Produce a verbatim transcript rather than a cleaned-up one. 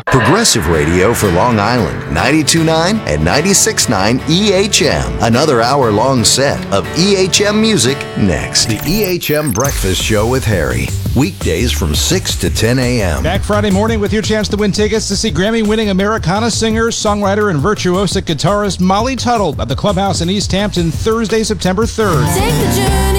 Progressive Radio for Long Island, ninety-two point nine and ninety-six point nine E H M. Another hour-long set of E H M music next. The E H M Breakfast Show with Harry. Weekdays from six to ten a.m. Back Friday morning with your chance to win tickets to see Grammy-winning Americana singer, songwriter, and virtuosic guitarist Molly Tuttle at the Clubhouse in East Hampton Thursday, September third. Take the journey.